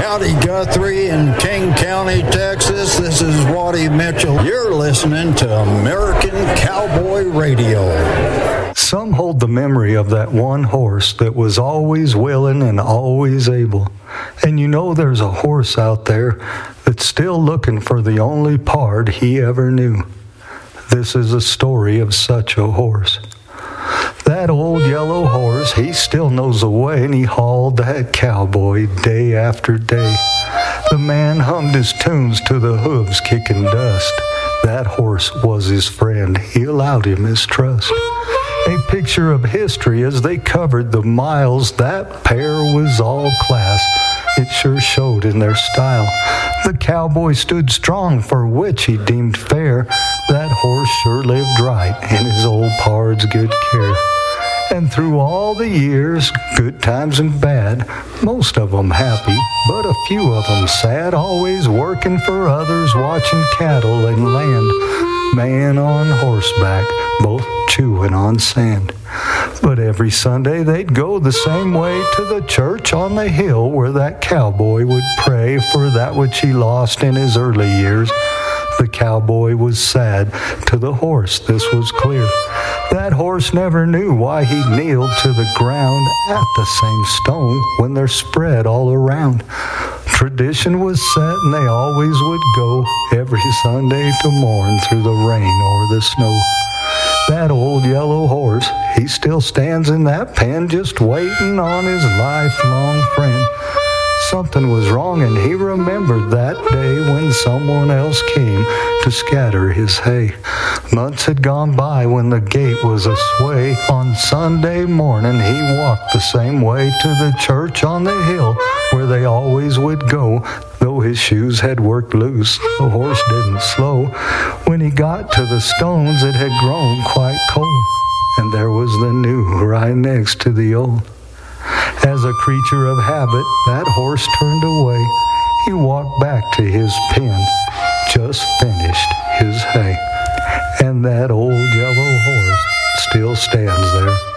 Howdy, Guthrie in King County, Texas. This is Waddy Mitchell. You're listening to American Cowboy Radio. Some hold the memory of that one horse that was always willing and always able. And you know there's a horse out there that's still looking for the only pard he ever knew. This is a story of such a horse. That old yellow horse, he still knows the way, and he hauled that cowboy day after day. The man hummed his tunes to the hooves kicking dust. That horse was his friend. He allowed him his trust. A picture of history as they covered the miles. That pair was all class. It sure showed in their style. The cowboy stood strong for which he deemed fair. That horse sure lived right in his old pard's good care. And through all the years, good times and bad, most of them happy, but a few of them sad, always working for others, watching cattle and land, man on horseback, both chewing on sand. But every Sunday they'd go the same way to the church on the hill where that cowboy would pray for that which he lost in his early years. The cowboy was sad. To the horse this was clear. That horse never knew why he kneeled to the ground at the same stone when they're spread all around. Tradition was set and they always would go every Sunday to mourn through the rain or the snow. That old yellow horse, he still stands in that pen just waiting on his lifelong friend. Something was wrong and he remembered that day when someone else came to scatter his hay. Months had gone by when the gate was asway. On Sunday morning he walked the same way to the church on the hill where they always would go. Though his shoes had worked loose, the horse didn't slow. When he got to the stones it had grown quite cold, and there was the new right next to the old. As a creature of habit, that horse turned away. He walked back to his pen, just finished his hay. And that old yellow horse still stands there